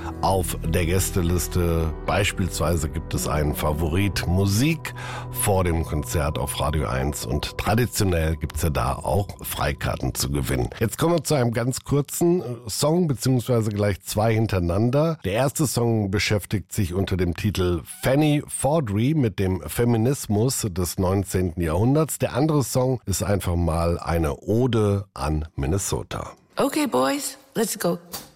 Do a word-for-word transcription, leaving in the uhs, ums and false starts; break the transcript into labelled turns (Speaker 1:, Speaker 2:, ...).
Speaker 1: auf der Gästeliste. Beispielsweise gibt es einen Favorit Musik vor dem Konzert auf Radio eins und traditionell gibt es ja da auch Freikarten zu gewinnen. Jetzt kommen wir zu einem ganz kurzen Song, beziehungsweise gleich zwei hintereinander. Der erste Song beschäftigt sich unter dem Titel Fanny Fordry mit dem Feminismus des neunzehnten Jahrhunderts. Der andere Song ist einfach mal eine Ode an Minnesota.
Speaker 2: Okay, boys, let's go.